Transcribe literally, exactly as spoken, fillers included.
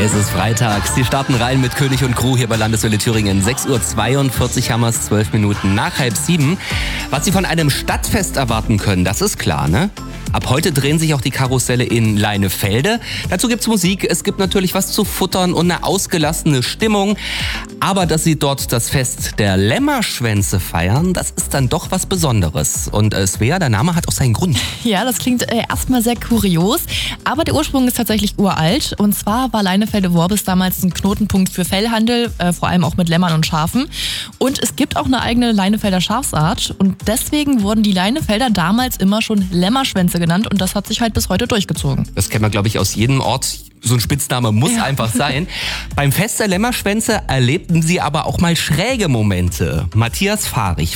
Es ist Freitag. Sie starten rein mit König und Crew hier bei Landeswelle Thüringen. sechs Uhr zweiundvierzig haben wir es, zwölf Minuten nach halb sieben. Was Sie von einem Stadtfest erwarten können, das ist klar, ne? Ab heute drehen sich auch die Karusselle in Leinefelde. Dazu gibt's Musik, es gibt natürlich was zu futtern und eine ausgelassene Stimmung. Aber dass sie dort das Fest der Lämmerschwänze feiern, das ist dann doch was Besonderes. Und äh, Svea, der Name hat auch seinen Grund. Ja, das klingt äh, erstmal sehr kurios, aber der Ursprung ist tatsächlich uralt. Und zwar war Leinefelde-Worbis damals ein Knotenpunkt für Fellhandel, äh, vor allem auch mit Lämmern und Schafen. Und es gibt auch eine eigene Leinefelder Schafsart. Und deswegen wurden die Leinefelder damals immer schon Lämmerschwänze genannt. Und das hat sich halt bis heute durchgezogen. Das kennt man, glaube ich, aus jedem Ort. So ein Spitzname muss Ja. einfach sein. Beim Fest der Lämmerschwänze erlebten sie aber auch mal schräge Momente. Matthias Fahrig